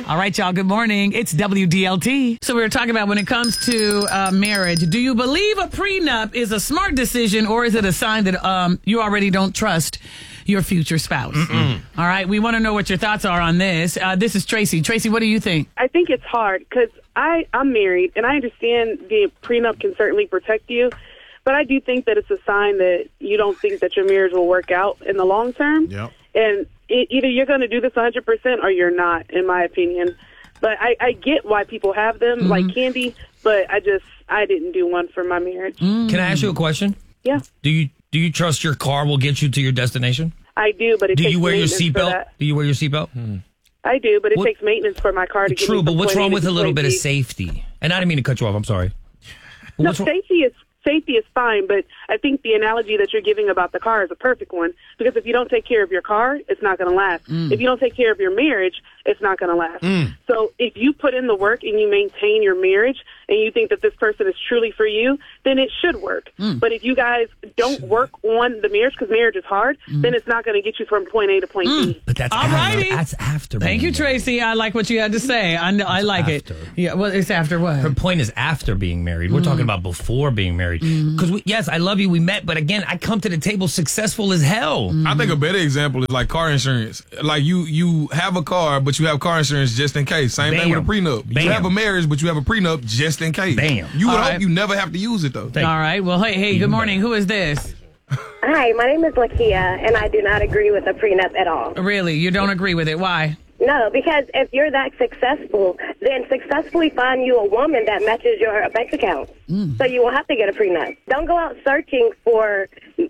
All right, y'all. Good morning. It's WDLT. So we were talking about when it comes to marriage. Do you believe a prenup is a smart decision, or is it a sign that you already don't trust your future spouse? All right. We want to know what your thoughts are on this. This is Tracy. Tracy, what do you think? I think it's hard because I'm married, and I understand the prenup can certainly protect you, but I do think that it's a sign that you don't think that your marriage will work out in the long term. Yep. And either you're going to do this 100% or you're not, in my opinion. But I get why people have them, like Candy, but I didn't do one for my marriage. Can I ask you a question? Yeah. Do you trust your car will get you to your destination? I do, but it takes Do you wear your maintenance for seatbelt? that. Do you wear your seatbelt? I do, but it takes maintenance for my car to get me True, but from what's point A wrong to with a little point bit of B. safety? And I didn't mean to cut you off. I'm sorry. But No, what's wrong- safety is fine, but I think the analogy that you're giving about the car is a perfect one, because if you don't take care of your car, it's not going to last. If you don't take care of your marriage, it's not going to last. So if you put in the work and you maintain your marriage and you think that this person is truly for you, then it should work. But if you guys don't work on the marriage, because marriage is hard, then it's not going to get you from point A to point B. But that's Alrighty. That's after. Thank you, being married. Tracy. I like what you had to say. I like after. it. Yeah, well, it's after what? Her point is after being married. We're talking about before being married. Because yes, I love you. We met, but again, I come to the table successful as hell. I think a better example is like car insurance. Like you have a car, but you have car insurance just in case. Same thing with a prenup. Bam. You have a marriage, but you have a prenup just in case. Bam. You would All hope right. you never have to use it though. All right. Well, hey, good morning. Who is this? Hi, my name is Lakia, and I do not agree with a prenup at all. Really? You don't agree with it? Why? No, because if you're that successful, then successfully find you a woman that matches your bank account. So you won't have to get a prenup. Don't go out searching for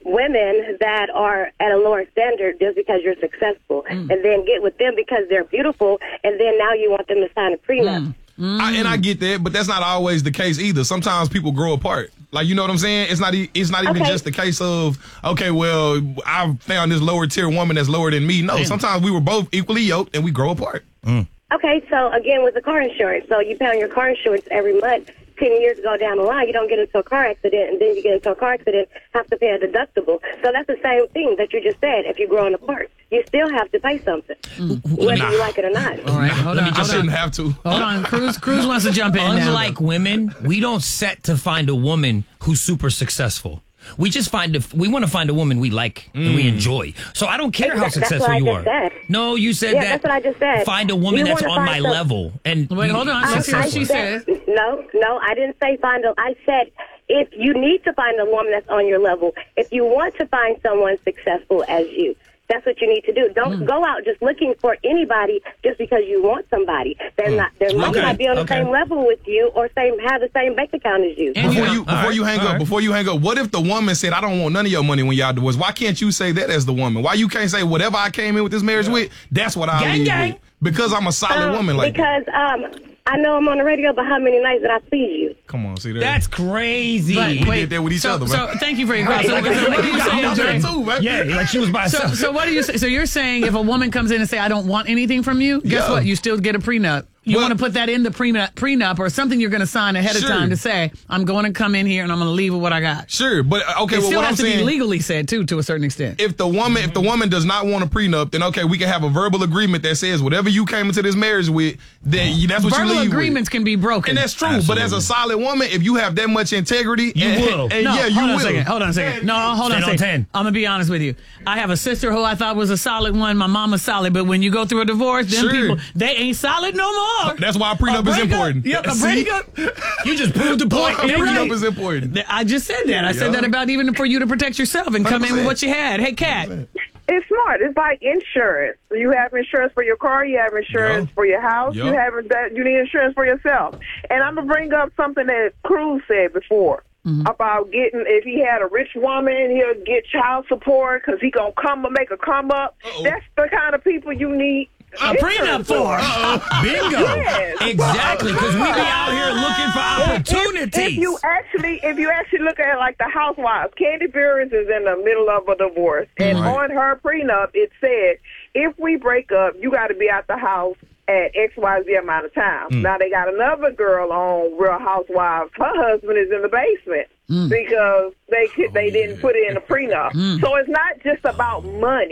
women that are at a lower standard just because you're successful, and then get with them because they're beautiful, and then now you want them to sign a prenup. And I get that, but that's not always the case either. Sometimes people grow apart. Like, you know what I'm saying? It's not even Okay. just the case of, okay, well, I found this lower tier woman that's lower than me. No, sometimes we were both equally yoked and we grow apart. Okay, so again with the car insurance, so you pay on your car insurance every month. 10 years ago down the line, you don't get into a car accident, and then you get into a car accident, have to pay a deductible. So that's the same thing that you just said. If you're growing apart, you still have to pay something, whether you like it or not. All right. Hold on. I Hold shouldn't on. have to. Hold on. Cruz wants to jump in now. Unlike women, we don't set to find a woman who's super successful. We just we want to find a woman we like and we enjoy. So I don't care how That's what successful I you just are. said. No, you said Yeah, that. that's what I just said. Find a woman You that's wanna on my find some- level. And Wait, hold on. Let's hear what she said. No, I didn't say I said if you need to find a woman that's on your level, if you want to find someone successful as you, that's what you need to do. Don't go out just looking for anybody just because you want somebody. They might not be on the same level with you or have the same bank account as you. And Before you hang up, what if the woman said, I don't want none of your money when y'all divorce? Why can't you say that as the woman? Why you can't say whatever I came in with this marriage with, that's what I'll leave with? Because I'm a solid woman like that. Because I know I'm on the radio, but how many nights did I please you? Come on, see that? that's crazy. But we did that with each other, man. So thank you for your call. So what are you saying, Jay? too, man. Yeah, like she was by herself. So what do you say? So you're saying if a woman comes in and say, I don't want anything from you, guess Yeah. what? You still get a prenup. You Well- want to put that in the prenup or something you're going to sign ahead of Sure. time to say, I'm going to come in here and I'm going to leave with what I got. Sure, but okay, It well, still what I'm has to be saying, legally said, too, to a certain extent. if the woman does not want a prenup, then okay, we can have a verbal agreement that says whatever you came into this marriage with, then that's what Verbal you leave agreements with. can be broken. And that's true, but as a solid woman, if you have that much integrity, You will. and No, yeah, you hold on will. a second. Hold on a second. No, hold on a 10 on second. 10. I'm going to be honest with you. I have a sister who I thought was a solid one. My mama's solid. But when you go through a divorce, them Sure. people, they ain't solid no more. That's why a prenup is important. Yep, a See? breakup. You just proved the point. A You're prenup right. is important. I just said that. I said Yeah. that about even for you to protect yourself and come in with 100%. what you had. Hey, Kat. It's smart. It's like insurance. You have insurance for your car. You have insurance Yeah. for your house. Yeah. You need insurance for yourself. And I'm gonna bring up something that Cruz said before about if he had a rich woman, he'll get child support because he gonna make a come up. Uh-oh. That's the kind of people you need A prenup for. Bingo. Yes. Exactly, because we be out here looking for opportunities. If you actually look at it like the housewives, Candy Beers is in the middle of a divorce, and Right. on her prenup it said, if we break up, you got to be out the house at XYZ amount of time. Now they got another girl on Real Housewives. Her husband is in the basement because they didn't put it in the prenup. So it's not just about money.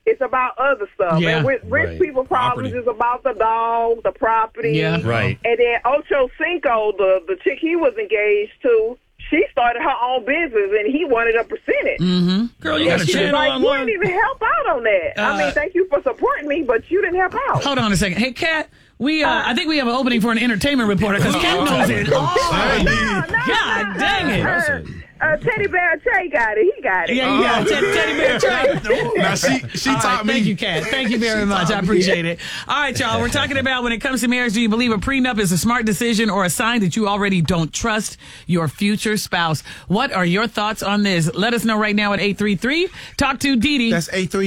it's about other stuff. Yeah. And with rich people problems is about the dog, the property. Yeah. Right. And then Ocho Cinco, the chick he was engaged to, she started her own business and he wanted a percentage. Mm-hmm. Girl, you got a She was channel like, you online. didn't even help out on that. I mean, thank you for supporting me, but you didn't help out. Hold on a second. Hey, Kat, I think we have an opening for an entertainment reporter because Kat knows it. God dang it. Teddy Bear Trey got it. He got it. Yeah, Teddy Bear Trey. Now she All right, taught me. Thank you, Kat. Thank you very much. I appreciate it. All right, y'all. We're talking about when it comes to marriage, do you believe a prenup is a smart decision or a sign that you already don't trust your future spouse? What are your thoughts on this? Let us know right now at 833. Talk to Dee Dee. That's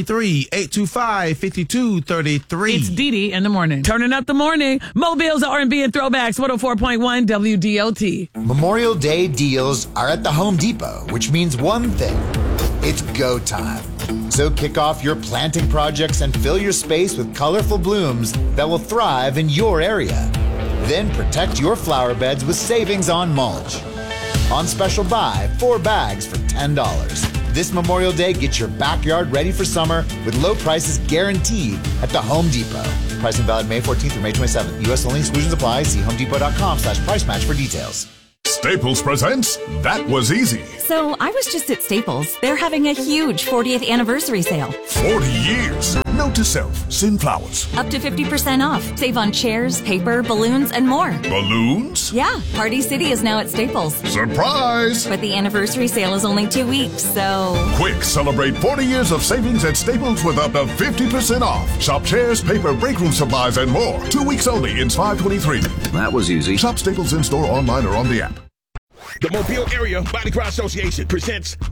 833-825-5233. It's Dee Dee in the morning. Turning up the morning. Mobiles, R&B, and throwbacks. 104.1 WDLT. Memorial Day deals are at the Home Depot, which means one thing. It's go time. So kick off your planting projects and fill your space with colorful blooms that will thrive in your area. Then protect your flower beds with savings on mulch. On special buy, 4 bags for $10. This Memorial Day, get your backyard ready for summer with low prices guaranteed at the Home Depot. Pricing valid May 14th through May 27th. U.S. only. Exclusions apply. See homedepot.com/price match for details. Staples presents That Was Easy. So I was just at Staples. They're having a huge 40th anniversary sale. 40 years. Note to self, send flowers. Up to 50% off. Save on chairs, paper, balloons, and more. Balloons? Yeah, Party City is now at Staples. Surprise! But the anniversary sale is only 2 weeks, so... Quick, celebrate 40 years of savings at Staples with up to 50% off. Shop chairs, paper, break room supplies, and more. 2 weeks only in 523. That was easy. Shop Staples in-store, online, or on the app. The Mobile Area Body Cry Association presents